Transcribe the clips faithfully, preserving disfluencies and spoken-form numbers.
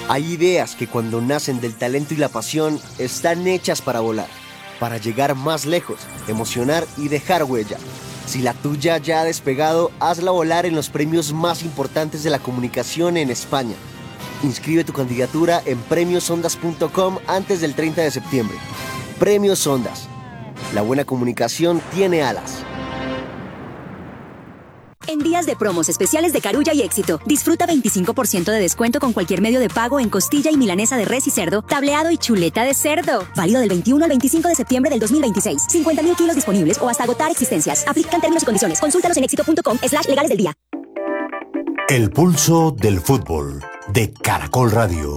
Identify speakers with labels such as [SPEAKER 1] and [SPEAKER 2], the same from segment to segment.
[SPEAKER 1] Hay ideas que cuando nacen del talento y la pasión están hechas para volar, para llegar más lejos, emocionar y dejar huella. Si la tuya ya ha despegado, hazla volar en los premios más importantes de la comunicación en España. Inscribe tu candidatura en premios ondas punto com antes del treinta de septiembre. Premios Ondas. La buena comunicación tiene alas.
[SPEAKER 2] En días de promos especiales de Carulla y Éxito, disfruta veinticinco por ciento de descuento con cualquier medio de pago en costilla y milanesa de res y cerdo, tableado y chuleta de cerdo. Válido del veintiuno al veinticinco de septiembre del dos mil veintiséis. cincuenta mil kilos disponibles o hasta agotar existencias. Aplican términos y condiciones. Consúltalos en éxito punto com slash legales del día.
[SPEAKER 3] El pulso del fútbol de Caracol Radio.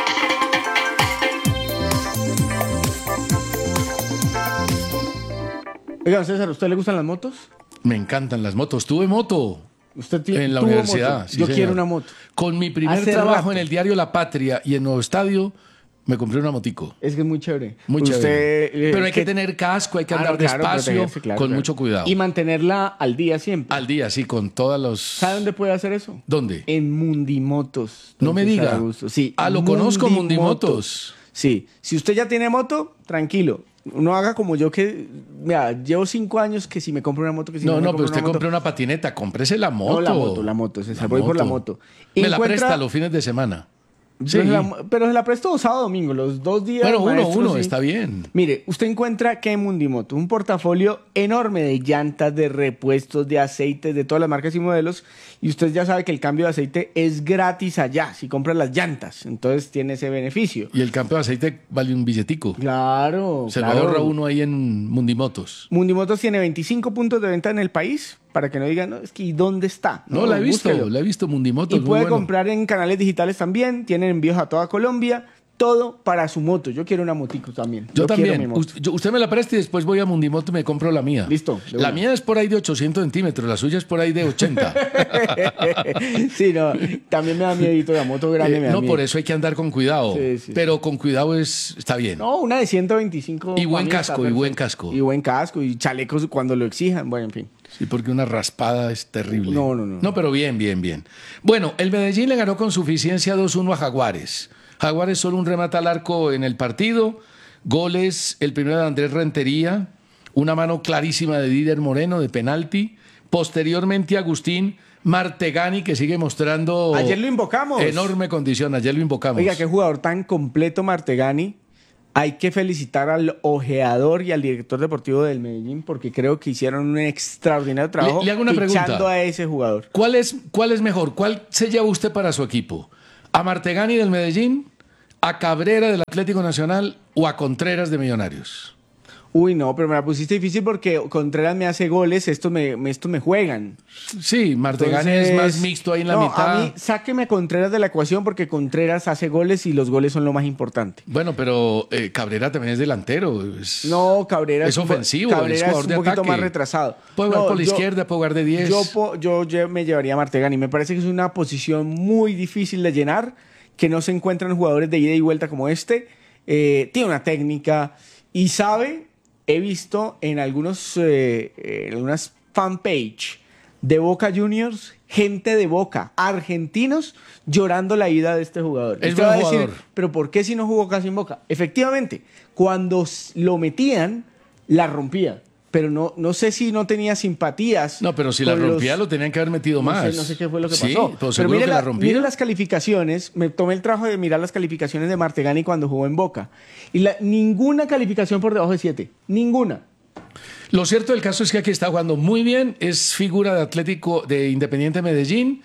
[SPEAKER 4] Oiga, César, ¿a usted le gustan las motos?
[SPEAKER 5] Me encantan las motos. Tuve moto
[SPEAKER 4] ¿Usted tiene,
[SPEAKER 5] en la
[SPEAKER 4] tuvo
[SPEAKER 5] universidad.
[SPEAKER 4] moto?
[SPEAKER 5] Sí,
[SPEAKER 4] Yo
[SPEAKER 5] señor.
[SPEAKER 4] quiero una moto.
[SPEAKER 5] Con mi primer
[SPEAKER 4] Hace
[SPEAKER 5] trabajo
[SPEAKER 4] rato.
[SPEAKER 5] en el diario La Patria y en Nuevo Estadio, me compré una motico.
[SPEAKER 4] Es que es muy chévere.
[SPEAKER 5] Muy
[SPEAKER 4] Usted,
[SPEAKER 5] chévere.
[SPEAKER 4] eh,
[SPEAKER 5] Pero hay que
[SPEAKER 4] ¿qué-
[SPEAKER 5] tener casco, hay que
[SPEAKER 4] Ah,
[SPEAKER 5] andar
[SPEAKER 4] no, claro,
[SPEAKER 5] despacio,
[SPEAKER 4] protegerse, claro,
[SPEAKER 5] con
[SPEAKER 4] claro.
[SPEAKER 5] mucho cuidado.
[SPEAKER 4] Y mantenerla al día siempre.
[SPEAKER 5] Al día, sí, con todas los...
[SPEAKER 4] ¿Sabe dónde puede hacer eso?
[SPEAKER 5] ¿Dónde?
[SPEAKER 4] En Mundimotos.
[SPEAKER 5] No me
[SPEAKER 4] don César
[SPEAKER 5] diga.
[SPEAKER 4] Augusto. Sí.
[SPEAKER 5] Ah, lo conozco, Mundimotos.
[SPEAKER 4] Sí. Si usted ya tiene moto, tranquilo. No haga como yo que... Mira, llevo cinco años que si me compro una moto, que si no,
[SPEAKER 5] No,
[SPEAKER 4] me
[SPEAKER 5] no,
[SPEAKER 4] compro
[SPEAKER 5] pero usted
[SPEAKER 4] una moto.
[SPEAKER 5] compre una patineta, cómprese la moto.
[SPEAKER 4] No, la moto, la moto, César,
[SPEAKER 5] La
[SPEAKER 4] voy por la
[SPEAKER 5] moto.
[SPEAKER 4] moto. Y
[SPEAKER 5] Me la
[SPEAKER 4] encuentra-
[SPEAKER 5] presta los fines de semana.
[SPEAKER 4] Pero,
[SPEAKER 5] Sí.
[SPEAKER 4] se la, pero se la presto sábado domingo, los dos días.
[SPEAKER 5] Bueno, uno,
[SPEAKER 4] maestro,
[SPEAKER 5] uno,
[SPEAKER 4] sí.
[SPEAKER 5] está bien.
[SPEAKER 4] Mire, usted encuentra que en Mundimoto un portafolio enorme de llantas, de repuestos, de aceites, de todas las marcas y modelos. Y usted ya sabe que el cambio de aceite es gratis allá, si compra las llantas. Entonces tiene ese beneficio.
[SPEAKER 5] Y el cambio de aceite vale un billetico.
[SPEAKER 4] Claro.
[SPEAKER 5] Se
[SPEAKER 4] claro.
[SPEAKER 5] lo ahorra uno ahí en Mundimotos.
[SPEAKER 4] Mundimotos tiene veinticinco puntos de venta en el país, para que no digan, no, es que ¿y dónde está?
[SPEAKER 5] No, la he visto,
[SPEAKER 4] búsquelo.
[SPEAKER 5] la he visto Mundimotos.
[SPEAKER 4] Y
[SPEAKER 5] muy
[SPEAKER 4] puede
[SPEAKER 5] bueno.
[SPEAKER 4] comprar en canales digitales también, tienen envíos a toda Colombia, todo para su moto. Yo quiero una motico también.
[SPEAKER 5] Yo,
[SPEAKER 4] quiero mi
[SPEAKER 5] también.
[SPEAKER 4] moto.
[SPEAKER 5] Usted, yo- usted me la presta y después voy a Mundimoto y me compro la mía.
[SPEAKER 4] Listo, de
[SPEAKER 5] La
[SPEAKER 4] una.
[SPEAKER 5] mía es por ahí de ochocientos centímetros, la suya es por ahí de ochenta.
[SPEAKER 4] Sí, no, también me da miedito la moto grande.
[SPEAKER 5] Eh,
[SPEAKER 4] me da
[SPEAKER 5] no,
[SPEAKER 4] miedo.
[SPEAKER 5] por eso hay que andar con cuidado.
[SPEAKER 4] Sí, sí,
[SPEAKER 5] pero con cuidado es, está bien.
[SPEAKER 4] No, una de ciento veinticinco.
[SPEAKER 5] Y buen
[SPEAKER 4] para mí está
[SPEAKER 5] casco, y buen
[SPEAKER 4] perfecto.
[SPEAKER 5] casco.
[SPEAKER 4] Y buen casco, y chalecos cuando lo exijan. Bueno, en fin.
[SPEAKER 5] Sí, porque una raspada es terrible.
[SPEAKER 4] No, no, no.
[SPEAKER 5] No, pero bien, bien, bien. Bueno, el Medellín le ganó con suficiencia dos uno a Jaguares. Jaguares solo un remate al arco en el partido. Goles, el primero de Andrés Rentería, una mano clarísima de Didier Moreno de penalti. Posteriormente Agustín Martegani, que sigue mostrando
[SPEAKER 4] Ayer lo invocamos.
[SPEAKER 5] enorme condición. Ayer lo invocamos.
[SPEAKER 4] Oiga, qué jugador tan completo Martegani. Hay que felicitar al ojeador y al director deportivo del Medellín porque creo que hicieron un extraordinario trabajo
[SPEAKER 5] Le- le hago una
[SPEAKER 4] fichando
[SPEAKER 5] pregunta.
[SPEAKER 4] a ese jugador.
[SPEAKER 5] ¿Cuál es, ¿Cuál es mejor? ¿Cuál se lleva usted para su equipo? ¿A Martegani del Medellín, a Cabrera del Atlético Nacional o a Contreras de Millonarios?
[SPEAKER 4] Uy, no, pero me la pusiste difícil porque Contreras me hace goles, estos me, me- estos me juegan.
[SPEAKER 5] Sí, Martegani
[SPEAKER 4] Entonces,
[SPEAKER 5] es más mixto ahí en la
[SPEAKER 4] no,
[SPEAKER 5] mitad.
[SPEAKER 4] A mí, sáqueme a Contreras de la ecuación porque Contreras hace goles y los goles son lo más importante.
[SPEAKER 5] Bueno, pero eh, Cabrera también es delantero. Es,
[SPEAKER 4] No, Cabrera
[SPEAKER 5] es
[SPEAKER 4] un po-
[SPEAKER 5] ofensivo,
[SPEAKER 4] Cabrera
[SPEAKER 5] es
[SPEAKER 4] es,
[SPEAKER 5] jugador
[SPEAKER 4] un
[SPEAKER 5] de
[SPEAKER 4] poquito
[SPEAKER 5] ataque.
[SPEAKER 4] más retrasado.
[SPEAKER 5] Puede jugar
[SPEAKER 4] No,
[SPEAKER 5] por la
[SPEAKER 4] yo-
[SPEAKER 5] izquierda, puede jugar de diez.
[SPEAKER 4] Yo, po- yo lle- me llevaría a Martegani. Me parece que es una posición muy difícil de llenar, que no se encuentran jugadores de ida y vuelta como este. Eh, tiene una técnica y sabe, he visto en algunos, eh, eh, en algunas fanpage de Boca Juniors, gente de Boca, argentinos, llorando la ida de este jugador.
[SPEAKER 5] Es
[SPEAKER 4] Usted va a
[SPEAKER 5] buen
[SPEAKER 4] decir,
[SPEAKER 5] jugador.
[SPEAKER 4] pero ¿por qué si no jugó casi en Boca? Efectivamente, cuando s- lo metían, la rompía. Pero no, no sé si no tenía simpatías.
[SPEAKER 5] No, pero si la
[SPEAKER 4] con los-
[SPEAKER 5] rompía lo tenían que haber metido
[SPEAKER 4] no
[SPEAKER 5] más.
[SPEAKER 4] sé, no sé qué fue lo que
[SPEAKER 5] Sí,
[SPEAKER 4] pasó.
[SPEAKER 5] pero
[SPEAKER 4] Pero
[SPEAKER 5] seguro
[SPEAKER 4] mire,
[SPEAKER 5] que
[SPEAKER 4] la-
[SPEAKER 5] la rompía.
[SPEAKER 4] mire las calificaciones. Me tomé el trabajo de mirar las calificaciones de Martegani cuando jugó en Boca. Y la- ninguna calificación por debajo de siete. Ninguna.
[SPEAKER 5] Lo cierto del caso es que aquí está jugando muy bien. Es figura de Atlético de Independiente Medellín.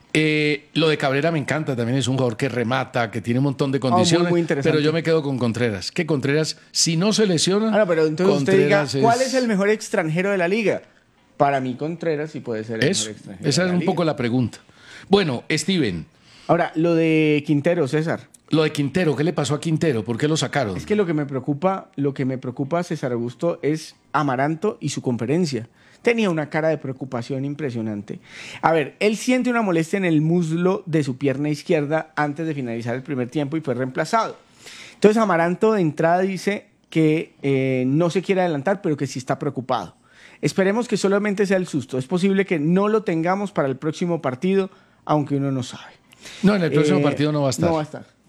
[SPEAKER 5] Eh, lo de Cabrera me encanta. También es un jugador que remata, que tiene un montón de condiciones.
[SPEAKER 4] muy, muy interesante.
[SPEAKER 5] Pero yo me quedo con Contreras. Que Contreras, si no se lesiona.
[SPEAKER 4] Ahora, pero entonces usted diga,
[SPEAKER 5] Contreras
[SPEAKER 4] ¿cuál es el mejor extranjero de la liga? Para mí, Contreras sí puede ser el
[SPEAKER 5] Eso,
[SPEAKER 4] mejor extranjero.
[SPEAKER 5] esa
[SPEAKER 4] de
[SPEAKER 5] es
[SPEAKER 4] la
[SPEAKER 5] un
[SPEAKER 4] liga.
[SPEAKER 5] poco la pregunta. Bueno, Steven,
[SPEAKER 4] Ahora, lo de Quintero, César.
[SPEAKER 5] lo de Quintero, ¿qué le pasó a Quintero? ¿Por qué lo sacaron?
[SPEAKER 4] Es que lo que me preocupa, lo que me preocupa, César Augusto, es Amaranto y su conferencia. Tenía una cara de preocupación impresionante. A ver, él siente una molestia en el muslo de su pierna izquierda antes de finalizar el primer tiempo y fue reemplazado. Entonces Amaranto de entrada dice que eh, no se quiere adelantar, pero que sí está preocupado. Esperemos que solamente sea el susto. Es posible que no lo tengamos para el próximo partido, aunque uno no sabe.
[SPEAKER 5] No, en el próximo
[SPEAKER 4] Eh,
[SPEAKER 5] partido no va a estar.
[SPEAKER 4] No va a estar.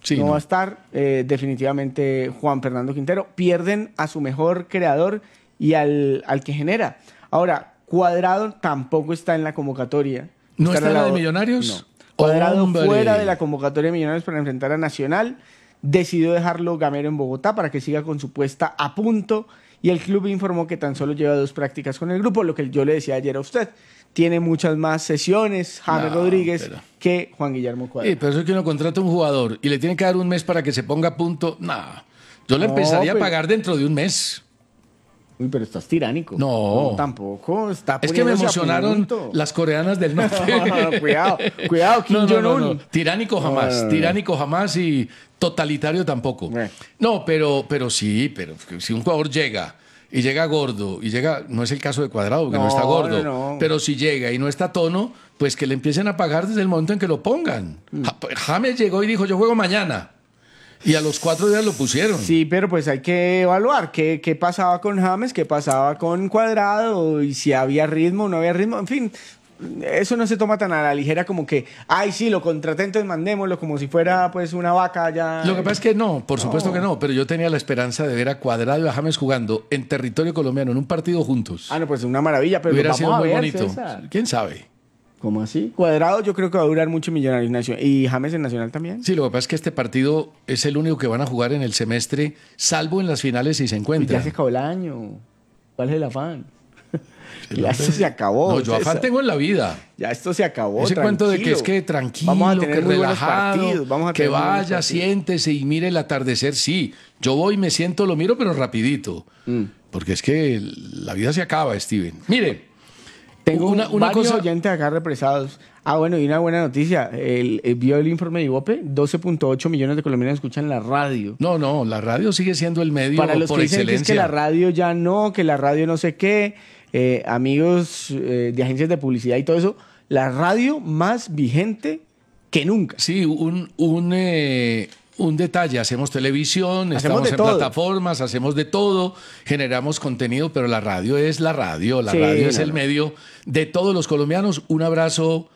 [SPEAKER 5] Sí,
[SPEAKER 4] no,
[SPEAKER 5] no.
[SPEAKER 4] va a estar eh, definitivamente Juan Fernando Quintero. Pierden a su mejor creador y al, al que genera. Ahora, Cuadrado tampoco está en la convocatoria.
[SPEAKER 5] ¿No está en la de
[SPEAKER 4] lado-
[SPEAKER 5] Millonarios?
[SPEAKER 4] No. Cuadrado
[SPEAKER 5] ¡Hombre!
[SPEAKER 4] fuera de la convocatoria de Millonarios para enfrentar a Nacional. Decidió dejarlo Gamero en Bogotá para que siga con su puesta a punto. Y el club informó que tan solo lleva dos prácticas con el grupo, lo que yo le decía ayer a usted. Tiene muchas más sesiones James
[SPEAKER 5] No,
[SPEAKER 4] Rodríguez
[SPEAKER 5] pero-
[SPEAKER 4] que Juan Guillermo Cuadrado.
[SPEAKER 5] Sí, pero eso es que uno contrata a un jugador y le tiene que dar un mes para que se ponga a punto. Nah, yo le
[SPEAKER 4] No,
[SPEAKER 5] empezaría
[SPEAKER 4] pero-
[SPEAKER 5] a pagar dentro de un mes.
[SPEAKER 4] Uy, pero estás tiránico.
[SPEAKER 5] No.
[SPEAKER 4] tampoco. Está
[SPEAKER 5] Es que me
[SPEAKER 4] poniéndose a
[SPEAKER 5] emocionaron
[SPEAKER 4] punto.
[SPEAKER 5] las coreanas del norte.
[SPEAKER 4] No, cuidado, cuidado, Kim
[SPEAKER 5] No, no, no,
[SPEAKER 4] Jong-un.
[SPEAKER 5] no. Tiránico jamás,
[SPEAKER 4] No, no, no.
[SPEAKER 5] tiránico jamás y totalitario tampoco.
[SPEAKER 4] Bueno.
[SPEAKER 5] No, pero, pero sí, pero si un jugador llega y llega gordo y llega, no es el caso de Cuadrado porque no,
[SPEAKER 4] No,
[SPEAKER 5] está gordo,
[SPEAKER 4] no, no.
[SPEAKER 5] pero si llega y no está a tono, pues que le empiecen a pagar desde el momento en que lo pongan.
[SPEAKER 4] Mm.
[SPEAKER 5] Ja- James llegó y dijo, yo juego mañana. Y a los cuatro días lo pusieron.
[SPEAKER 4] Sí, pero pues hay que evaluar qué, qué pasaba con James, qué pasaba con Cuadrado, y si había ritmo o no había ritmo. En fin, eso no se toma tan a la ligera como que, ay, sí, lo contraté, entonces mandémoslo como si fuera pues una vaca ya.
[SPEAKER 5] Lo que pasa es que no, por supuesto que no, pero yo tenía la esperanza de ver a Cuadrado y a James jugando en territorio colombiano, en un partido juntos.
[SPEAKER 4] Ah, no, pues una maravilla, pero
[SPEAKER 5] Hubiera
[SPEAKER 4] vamos
[SPEAKER 5] sido
[SPEAKER 4] a
[SPEAKER 5] muy
[SPEAKER 4] ver,
[SPEAKER 5] bonito.
[SPEAKER 4] César.
[SPEAKER 5] ¿Quién sabe?
[SPEAKER 4] ¿Cómo así? Cuadrado yo creo que va a durar mucho en Millonarios Nacional. ¿Y James en Nacional también?
[SPEAKER 5] Sí, lo que pasa es que este partido es el único que van a jugar en el semestre, salvo en las finales si se
[SPEAKER 4] Pues
[SPEAKER 5] encuentran.
[SPEAKER 4] ya se acabó el año. ¿Cuál es el afán? Ya esto se acabó.
[SPEAKER 5] No, yo afán
[SPEAKER 4] César.
[SPEAKER 5] tengo en la vida.
[SPEAKER 4] Ya esto se acabó.
[SPEAKER 5] Ese cuento de que
[SPEAKER 4] tranquilo.
[SPEAKER 5] es que tranquilo,
[SPEAKER 4] Vamos a tener
[SPEAKER 5] que
[SPEAKER 4] muy buenos
[SPEAKER 5] relajado,
[SPEAKER 4] partidos, vamos a
[SPEAKER 5] que
[SPEAKER 4] tener muy buenos
[SPEAKER 5] vaya,
[SPEAKER 4] partidos.
[SPEAKER 5] siéntese y mire el atardecer. Sí, yo voy, me siento, lo miro, pero rapidito.
[SPEAKER 4] Mm.
[SPEAKER 5] Porque es que la vida se acaba, Steven. Mire,
[SPEAKER 4] Tengo
[SPEAKER 5] una, una
[SPEAKER 4] varios
[SPEAKER 5] cosa...
[SPEAKER 4] oyentes acá represados. Ah, bueno, y una buena noticia. El, el- vio el informe de Ibope, doce punto ocho millones de colombianos escuchan la radio.
[SPEAKER 5] No, no, la radio sigue siendo el medio
[SPEAKER 4] Para los
[SPEAKER 5] por
[SPEAKER 4] que dicen que es
[SPEAKER 5] excelencia.
[SPEAKER 4] que la radio ya no, que la radio no sé qué, eh, amigos eh, de agencias de publicidad y todo eso, la radio más vigente que nunca.
[SPEAKER 5] Sí, un, un, eh, un detalle. Hacemos televisión,
[SPEAKER 4] Hacemos
[SPEAKER 5] estamos
[SPEAKER 4] de
[SPEAKER 5] en
[SPEAKER 4] todo.
[SPEAKER 5] plataformas, hacemos de todo, generamos contenido, pero la radio es la radio. La
[SPEAKER 4] Sí,
[SPEAKER 5] radio es
[SPEAKER 4] no,
[SPEAKER 5] el
[SPEAKER 4] no.
[SPEAKER 5] medio de todos los colombianos. Un abrazo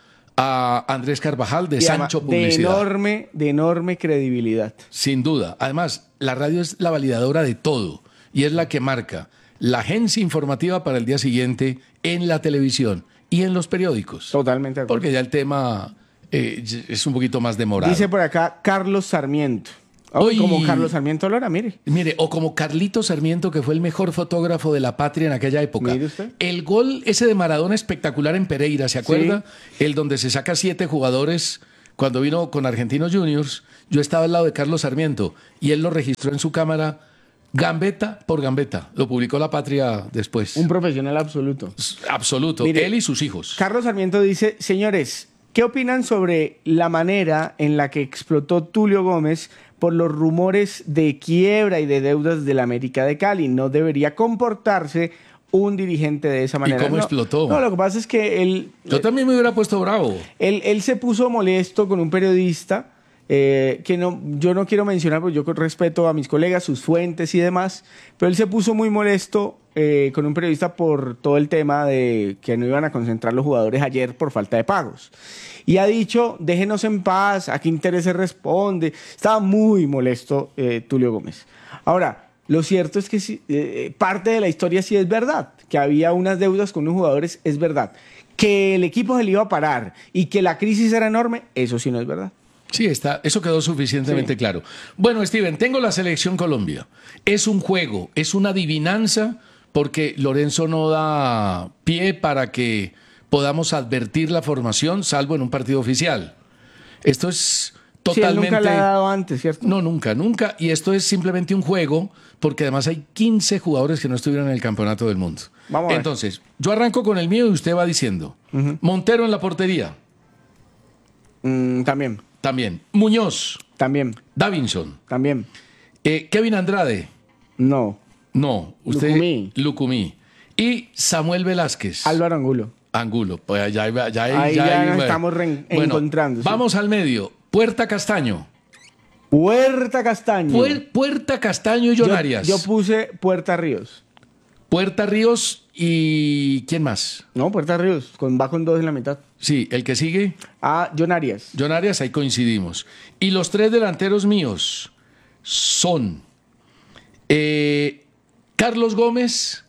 [SPEAKER 5] a Andrés Carvajal de
[SPEAKER 4] Y además,
[SPEAKER 5] Sancho
[SPEAKER 4] de
[SPEAKER 5] Publicidad.
[SPEAKER 4] enorme, de enorme credibilidad.
[SPEAKER 5] Sin duda. Además, la radio es la validadora de todo y es la que marca la agencia informativa para el día siguiente en la televisión y en los periódicos.
[SPEAKER 4] Totalmente de acuerdo.
[SPEAKER 5] Porque ya el tema eh, es un poquito más demorado.
[SPEAKER 4] Dice por acá Carlos Sarmiento. Uy,
[SPEAKER 5] Uy.
[SPEAKER 4] como Carlos Sarmiento Lora, mire.
[SPEAKER 5] Mire, o como Carlito Sarmiento, que fue el mejor fotógrafo de la patria en aquella época.
[SPEAKER 4] Mire usted.
[SPEAKER 5] El gol ese de Maradona espectacular en Pereira, ¿se acuerda? El donde se saca siete jugadores cuando vino con Argentinos Juniors. Yo estaba al lado de Carlos Sarmiento y él lo registró en su cámara gambeta por gambeta. Lo publicó La Patria después.
[SPEAKER 4] Un profesional absoluto.
[SPEAKER 5] Absoluto.
[SPEAKER 4] Mire,
[SPEAKER 5] él y sus hijos.
[SPEAKER 4] Carlos Sarmiento dice, señores, ¿qué opinan sobre la manera en la que explotó Tulio Gómez por los rumores de quiebra y de deudas del América de Cali? No debería comportarse un dirigente de esa manera.
[SPEAKER 5] cómo
[SPEAKER 4] No,
[SPEAKER 5] explotó?
[SPEAKER 4] No, lo que pasa es que él,
[SPEAKER 5] Yo también me hubiera puesto bravo.
[SPEAKER 4] él, él se puso molesto con un periodista eh, que no, yo no quiero mencionar, porque yo con respeto a mis colegas, sus fuentes y demás, pero él se puso muy molesto eh, con un periodista por todo el tema de que no iban a concentrar los jugadores ayer por falta de pagos. Y ha dicho, déjenos en paz, ¿a qué interés se responde? Estaba muy molesto eh, Tulio Gómez. Ahora, lo cierto es que sí, eh, parte de la historia sí es verdad, que había unas deudas con unos jugadores, es verdad. Que el equipo se le iba a parar y que la crisis era enorme, eso sí no es verdad.
[SPEAKER 5] Sí, está, eso quedó suficientemente
[SPEAKER 4] Sí.
[SPEAKER 5] claro. Bueno, Steven, tengo la selección Colombia. Es un juego, es una adivinanza, porque Lorenzo no da pie para que podamos advertir la formación, salvo en un partido oficial. Esto es
[SPEAKER 4] Sí, él
[SPEAKER 5] totalmente...
[SPEAKER 4] nunca la ha dado antes, ¿cierto?
[SPEAKER 5] No, nunca, nunca. Y esto es simplemente un juego, porque además hay quince jugadores que no estuvieron en el campeonato del mundo.
[SPEAKER 4] Vamos a ver.
[SPEAKER 5] Entonces, yo arranco con el mío y usted va diciendo. Montero en la portería,
[SPEAKER 4] Mm, también,
[SPEAKER 5] también. Muñoz,
[SPEAKER 4] también,
[SPEAKER 5] Davinson.
[SPEAKER 4] también.
[SPEAKER 5] Eh, Kevin Andrade,
[SPEAKER 4] No.
[SPEAKER 5] no. Usted,
[SPEAKER 4] Lucumí.
[SPEAKER 5] Lucumí. Y Samuel Velázquez.
[SPEAKER 4] Álvaro Angulo.
[SPEAKER 5] Angulo. Pues ya, ya, ya,
[SPEAKER 4] Ahí ya nos
[SPEAKER 5] bueno.
[SPEAKER 4] estamos re-
[SPEAKER 5] Bueno,
[SPEAKER 4] encontrando, sí.
[SPEAKER 5] Vamos al medio. Puerta Castaño.
[SPEAKER 4] Puerta Castaño.
[SPEAKER 5] Puer- Puerta Castaño y John
[SPEAKER 4] yo,
[SPEAKER 5] Arias.
[SPEAKER 4] yo puse Puerta Ríos.
[SPEAKER 5] Puerta Ríos y... ¿quién más?
[SPEAKER 4] No, Puerta Ríos, con, va con dos en la mitad.
[SPEAKER 5] Sí, el que sigue,
[SPEAKER 4] Ah, John Arias.
[SPEAKER 5] John Arias, ahí coincidimos. Y los tres delanteros míos son eh, Carlos Gómez,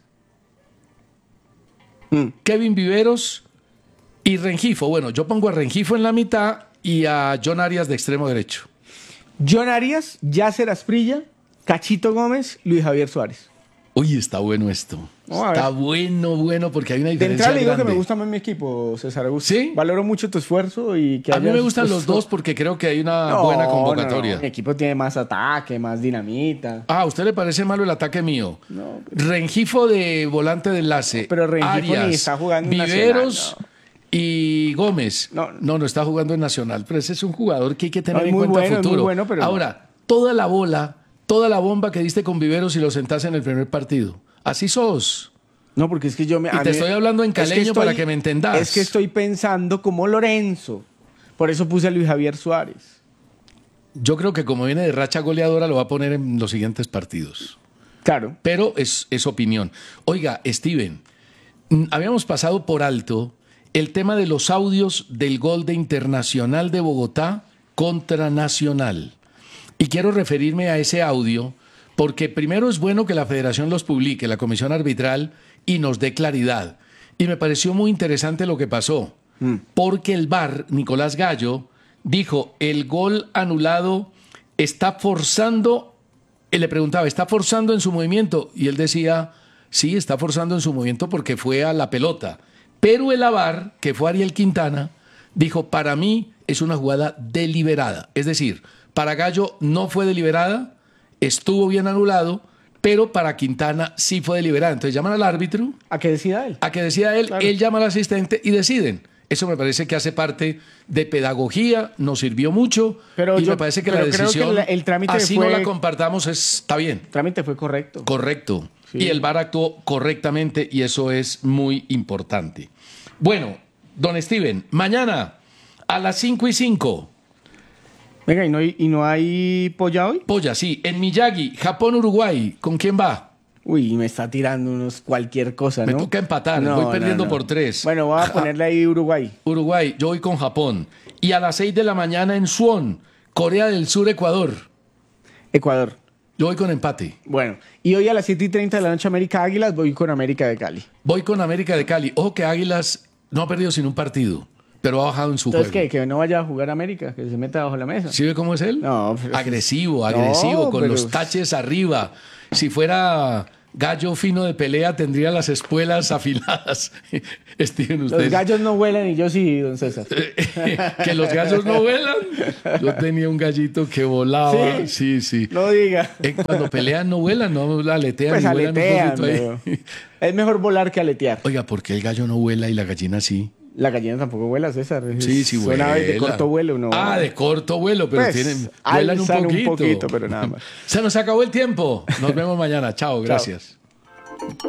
[SPEAKER 4] Mm.
[SPEAKER 5] Kevin Viveros y Rengifo. Bueno, yo pongo a Rengifo en la mitad y a John Arias de extremo derecho.
[SPEAKER 4] John Arias, Yasser Asprilla, Cachito Gómez, Luis Javier Suárez.
[SPEAKER 5] Uy, está bueno esto.
[SPEAKER 4] Vamos a
[SPEAKER 5] Está
[SPEAKER 4] ver.
[SPEAKER 5] bueno, bueno, porque hay una
[SPEAKER 4] De
[SPEAKER 5] diferencia
[SPEAKER 4] entrada le digo que
[SPEAKER 5] grande.
[SPEAKER 4] me gusta más mi equipo, César Augusto.
[SPEAKER 5] ¿Sí?
[SPEAKER 4] Valoro mucho tu esfuerzo y que
[SPEAKER 5] A mí
[SPEAKER 4] hayas
[SPEAKER 5] me gustan los
[SPEAKER 4] puesto-
[SPEAKER 5] dos porque creo que hay una
[SPEAKER 4] No,
[SPEAKER 5] buena
[SPEAKER 4] no,
[SPEAKER 5] convocatoria.
[SPEAKER 4] no, Mi equipo tiene más ataque, más dinamita.
[SPEAKER 5] Ah, ¿a usted le parece malo el ataque mío?
[SPEAKER 4] No,
[SPEAKER 5] Rengifo de volante de enlace.
[SPEAKER 4] pero Rengifo
[SPEAKER 5] Arias,
[SPEAKER 4] ni está jugando en
[SPEAKER 5] Viveros
[SPEAKER 4] Nacional,
[SPEAKER 5] y Gómez.
[SPEAKER 4] No.
[SPEAKER 5] no, no está jugando en Nacional. Pero ese es un jugador que hay que tener
[SPEAKER 4] No, es
[SPEAKER 5] en
[SPEAKER 4] muy
[SPEAKER 5] cuenta
[SPEAKER 4] bueno,
[SPEAKER 5] a
[SPEAKER 4] es muy
[SPEAKER 5] futuro.
[SPEAKER 4] bueno, pero no.
[SPEAKER 5] Ahora, toda la bola, toda la bomba que diste con Viveros y lo sentaste en el primer partido. Así sos.
[SPEAKER 4] No, porque es que yo me...
[SPEAKER 5] Y
[SPEAKER 4] a
[SPEAKER 5] te
[SPEAKER 4] mí-
[SPEAKER 5] estoy hablando en
[SPEAKER 4] es que
[SPEAKER 5] caleño para que me entendas.
[SPEAKER 4] Es que estoy pensando como Lorenzo. Por eso puse a Luis Javier Suárez.
[SPEAKER 5] Yo creo que como viene de racha goleadora lo va a poner en los siguientes partidos.
[SPEAKER 4] Claro.
[SPEAKER 5] Pero es, es opinión. Oiga, Steven, mm, habíamos pasado por alto el tema de los audios del gol de Internacional de Bogotá contra Nacional. Y quiero referirme a ese audio porque primero es bueno que la federación los publique, la comisión arbitral, y nos dé claridad. Y me pareció muy interesante lo que pasó, porque el V A R, Nicolás Gallo, dijo, el gol anulado está forzando, él le preguntaba, ¿está forzando en su movimiento? Y él decía, sí, está forzando en su movimiento porque fue a la pelota. Pero el A V A R, que fue Ariel Quintana, dijo, para mí es una jugada deliberada. Es decir, para Gallo no fue deliberada, estuvo bien anulado, pero para Quintana sí fue deliberada. Entonces llaman al árbitro
[SPEAKER 4] ¿A qué decida él?
[SPEAKER 5] a que decida él,
[SPEAKER 4] Claro.
[SPEAKER 5] él llama al asistente y deciden. Eso me parece que hace parte de pedagogía, nos sirvió mucho
[SPEAKER 4] Pero
[SPEAKER 5] y
[SPEAKER 4] yo-
[SPEAKER 5] me parece que
[SPEAKER 4] pero
[SPEAKER 5] la
[SPEAKER 4] creo que
[SPEAKER 5] decisión,
[SPEAKER 4] la- el trámite
[SPEAKER 5] así
[SPEAKER 4] fue-
[SPEAKER 5] no la compartamos, es- está bien,
[SPEAKER 4] El trámite fue correcto.
[SPEAKER 5] correcto.
[SPEAKER 4] Sí.
[SPEAKER 5] Y el V A R actuó correctamente y eso es muy importante. Bueno, don Steven, mañana a las cinco y cinco,
[SPEAKER 4] Venga, ¿y no hay, y no hay polla hoy?
[SPEAKER 5] Polla, sí, en Miyagi, Japón-Uruguay, ¿con quién va?
[SPEAKER 4] Uy, me está tirando unos cualquier cosa,
[SPEAKER 5] Me
[SPEAKER 4] ¿no?
[SPEAKER 5] toca empatar, voy perdiendo por tres.
[SPEAKER 4] Bueno, voy a
[SPEAKER 5] Ja-
[SPEAKER 4] ponerle ahí Uruguay.
[SPEAKER 5] Uruguay, yo voy con Japón. Y a las seis de la mañana en Suwon, Corea del Sur, Ecuador.
[SPEAKER 4] Ecuador.
[SPEAKER 5] Yo voy con empate.
[SPEAKER 4] Bueno, y hoy a las siete y treinta de la noche América Águilas voy con América de Cali.
[SPEAKER 5] Voy con América de Cali. Ojo que Águilas no ha perdido sin un partido, pero ha bajado en su
[SPEAKER 4] Entonces,
[SPEAKER 5] juego.
[SPEAKER 4] ¿qué? Que no vaya a jugar América, que se meta bajo la mesa.
[SPEAKER 5] ¿Sí ve cómo es él?
[SPEAKER 4] No, pero-
[SPEAKER 5] agresivo,
[SPEAKER 4] No,
[SPEAKER 5] agresivo, con
[SPEAKER 4] pero-
[SPEAKER 5] los taches arriba. Si fuera gallo fino de pelea, tendría las espuelas afiladas. Steven, usted.
[SPEAKER 4] Los gallos no vuelan y yo sí, don César.
[SPEAKER 5] Que los gallos no vuelan. Yo tenía un gallito que volaba. Sí,
[SPEAKER 4] ¿Sí?
[SPEAKER 5] sí.
[SPEAKER 4] No diga.
[SPEAKER 5] Eh, Cuando pelean no vuelan, no aletean.
[SPEAKER 4] Pues
[SPEAKER 5] y vuelan un
[SPEAKER 4] aletean,
[SPEAKER 5] poquito ahí.
[SPEAKER 4] pero es mejor volar que aletear.
[SPEAKER 5] Oiga, ¿por qué el gallo no vuela y la gallina sí?
[SPEAKER 4] La gallina tampoco vuela, César.
[SPEAKER 5] Sí, sí
[SPEAKER 4] Son
[SPEAKER 5] vuela.
[SPEAKER 4] aves de corto vuelo, ¿no?
[SPEAKER 5] Ah, de corto vuelo, pero
[SPEAKER 4] Pues,
[SPEAKER 5] tienen, vuelan un
[SPEAKER 4] alzan un
[SPEAKER 5] poquito.
[SPEAKER 4] poquito, pero nada más.
[SPEAKER 5] Se nos acabó el tiempo. Nos vemos mañana. Chao, gracias.